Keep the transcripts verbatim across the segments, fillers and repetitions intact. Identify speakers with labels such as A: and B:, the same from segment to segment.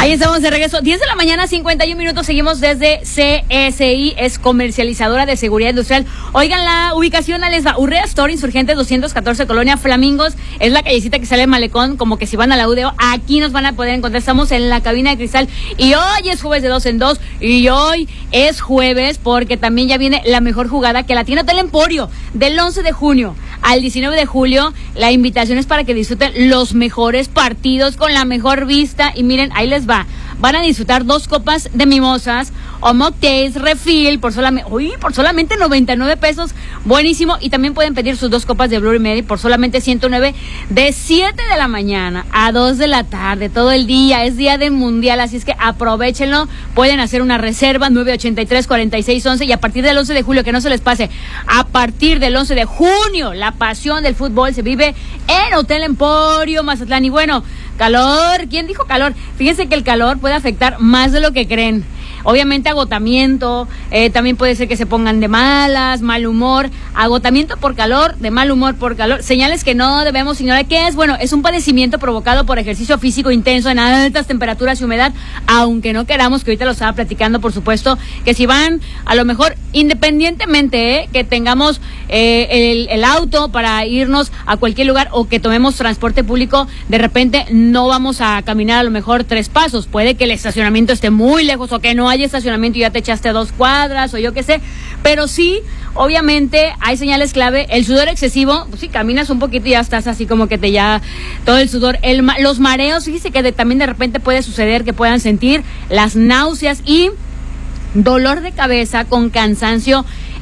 A: Ahí estamos de regreso. diez de la mañana, cincuenta y un minutos. Seguimos desde C S I, es comercializadora de seguridad industrial. Oigan, la ubicación, les va. Urrea Store, Insurgentes doscientos catorce, Colonia Flamingos. Es la callecita que sale del malecón, como que si van a la U D O, aquí nos van a poder encontrar. Estamos en la cabina de cristal. Y hoy es jueves de dos en dos. Y hoy es jueves porque también ya viene la mejor jugada, que la tiene Hotel Emporio. Del once de junio al diecinueve de julio, la invitación es para que disfruten los mejores partidos con la mejor vista. Y miren, ahí les va. Van a disfrutar dos copas de mimosas o mocktails, refill, por solamente, uy, por solamente noventa y nueve pesos. Buenísimo. Y también pueden pedir sus dos copas de Bloody Mary por solamente ciento nueve, de siete de la mañana a dos de la tarde, todo el día. Es día del mundial, así es que aprovechenlo. Pueden hacer una reserva, nueve ochenta y tres, cuarenta y seis once. Y a partir del once de julio, que no se les pase, a partir del once de junio, la pasión del fútbol se vive en Hotel Emporio Mazatlán. Y bueno, calor, ¿quién dijo calor? Fíjense que el calor puede afectar más de lo que creen. Obviamente agotamiento, eh, también puede ser que se pongan de malas, mal humor, agotamiento por calor, de mal humor por calor, señales que no debemos ignorar. ¿Qué es? Bueno, es un padecimiento provocado por ejercicio físico intenso en altas temperaturas y humedad, aunque no queramos, que ahorita lo estaba platicando, por supuesto, que si van, a lo mejor, independientemente, eh, que tengamos eh, el, el auto para irnos a cualquier lugar o que tomemos transporte público, de repente no vamos a caminar a lo mejor tres pasos, puede que el estacionamiento esté muy lejos o que no hay estacionamiento y ya te echaste a dos cuadras o yo qué sé, pero sí, obviamente hay señales clave. El sudor excesivo, pues sí, caminas un poquito y ya estás así como que te ya todo el sudor, el, los mareos, fíjese que de, también de repente puede suceder que puedan sentir las náuseas y dolor de cabeza con cansancio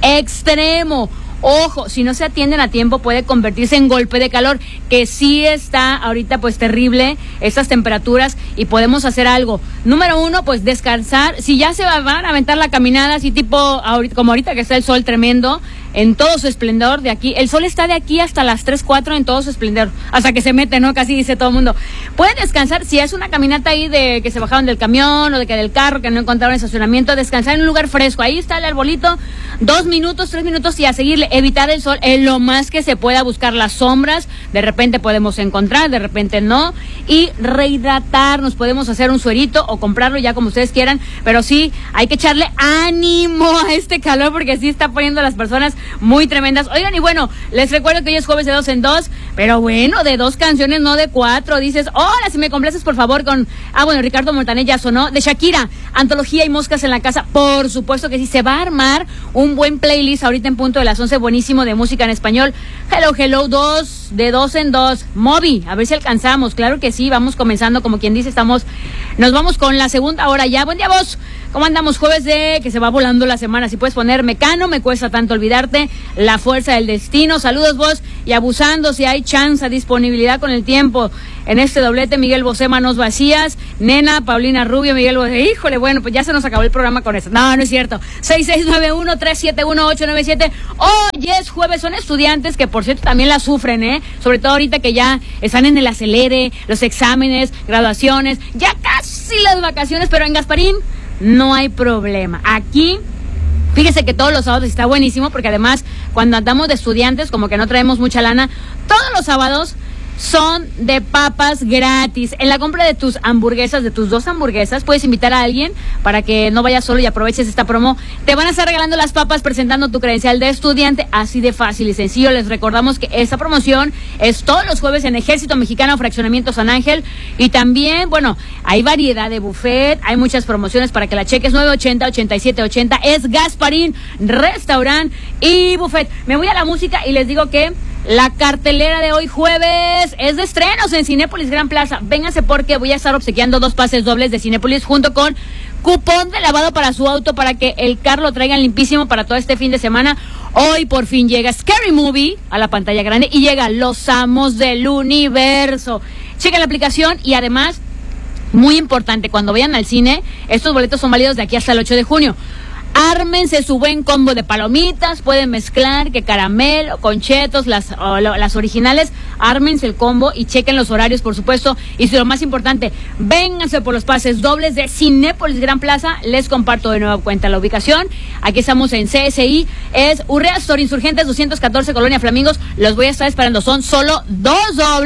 A: extremo. Ojo, si no se atienden a tiempo puede convertirse en golpe de calor, que sí está ahorita pues terrible estas temperaturas y podemos hacer algo. Número uno, pues descansar. Si ya se van a aventar la caminada así tipo ahorita, como ahorita que está el sol tremendo en todo su esplendor de aquí. El sol está de aquí hasta las tres, cuatro en todo su esplendor, hasta que se mete, ¿no? Casi dice todo el mundo. Pueden descansar, si es una caminata ahí de que se bajaron del camión o de que del carro, que no encontraron estacionamiento, descansar en un lugar fresco. Ahí está el arbolito, dos minutos, tres minutos y a seguirle. Evitar el sol en lo más que se pueda, buscar las sombras. De repente podemos encontrar, de repente no. Y rehidratarnos, podemos hacer un suerito o comprarlo ya como ustedes quieran, pero sí, hay que echarle ánimo a este calor porque sí está poniendo a las personas muy tremendas. Oigan, y bueno, les recuerdo que hoy es jueves de dos en dos, pero bueno, de dos canciones, no de cuatro. Dices, hola, si me complaces por favor con, ah bueno, Ricardo Montaner ya sonó, de Shakira, Antología y Moscas en la Casa. Por supuesto que sí, se va a armar un buen playlist ahorita en punto de las once, buenísimo, de música en español. Hello, hello, dos, de dos en dos. Moby, a ver si alcanzamos, claro que sí, vamos comenzando, como quien dice, estamos, nos vamos con la segunda hora ya. Buen día, vos. ¿Cómo andamos? Jueves de que se va volando la semana. Si puedes poner Mecano, me cuesta tanto olvidarte, La Fuerza del Destino. Saludos, vos. Y abusando, si hay chance, disponibilidad con el tiempo. En este doblete, Miguel Bosé, Manos Vacías, Nena, Paulina Rubio, Miguel Bosé. Híjole, bueno, pues ya se nos acabó el programa con eso. No, no es cierto. seis seis nueve uno, tres siete uno, ocho nueve siete. Hoy es jueves, son estudiantes que por cierto también la sufren, ¿eh? Sobre todo ahorita que ya están en el acelere, los exámenes, graduaciones, ya casi las vacaciones, pero en Gasparín no hay problema. Aquí, fíjese que todos los sábados está buenísimo, porque además cuando andamos de estudiantes como que no traemos mucha lana, todos los sábados son de papas gratis. En la compra de tus hamburguesas, de tus dos hamburguesas, puedes invitar a alguien para que no vayas solo y aproveches esta promo. Te van a estar regalando las papas presentando tu credencial de estudiante, así de fácil y sencillo. Les recordamos que esta promoción es todos los jueves en Ejército Mexicano, Fraccionamiento San Ángel. Y también, bueno, hay variedad de buffet, hay muchas promociones para que la cheques. Nueve ochenta, ochenta y siete ochenta es Gasparín, restaurant y buffet. Me voy a la música y les digo que la cartelera de hoy jueves es de estrenos en Cinépolis Gran Plaza. Vénganse porque voy a estar obsequiando dos pases dobles de Cinépolis junto con cupón de lavado para su auto para que el carro lo traigan limpísimo para todo este fin de semana. Hoy por fin llega Scary Movie a la pantalla grande y llega Los Amos del Universo. Chequen la aplicación y además, muy importante, cuando vayan al cine, estos boletos son válidos de aquí hasta el ocho de junio. Ármense su buen combo de palomitas, pueden mezclar que caramelo con chetos, las, o, las originales, ármense el combo y chequen los horarios, por supuesto. Y lo más importante, vénganse por los pases dobles de Cinépolis Gran Plaza. Les comparto de nueva cuenta la ubicación. Aquí estamos en C S I, es Urrea Store, Insurgentes doscientos catorce, Colonia Flamingos. Los voy a estar esperando, son solo dos dobles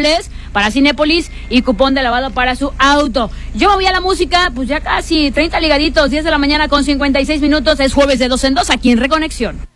A: para Cinépolis y cupón de lavado para su auto. Yo me voy a la música, pues ya casi treinta ligaditos, diez de la mañana con cincuenta y seis minutos, es jueves de dos en dos aquí en Reconexión.